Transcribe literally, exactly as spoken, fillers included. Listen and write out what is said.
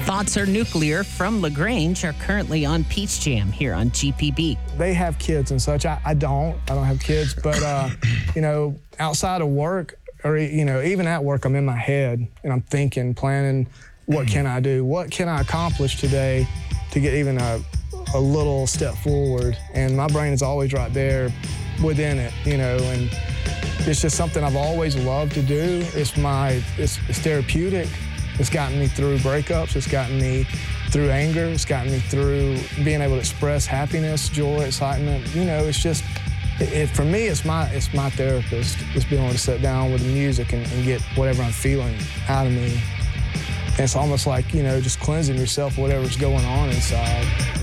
Thoughts Are Nuclear from LaGrange are currently on Peach Jam here on G P B. They have kids and such. I, I don't. I don't have kids. But, uh, you know, outside of work, or, you know, even at work, I'm in my head and I'm thinking, planning, what can I do? What can I accomplish today to get even a, a little step forward? And my brain is always right there within it, you know, and it's just something I've always loved to do. It's my, it's, it's therapeutic. It's gotten me through breakups. It's gotten me through anger. It's gotten me through being able to express happiness, joy, excitement. You know, it's just, it, it, for me, it's my, it's my therapist. It's being able to sit down with the music and, and get whatever I'm feeling out of me. And it's almost like, you know, just cleansing yourself, whatever's going on inside.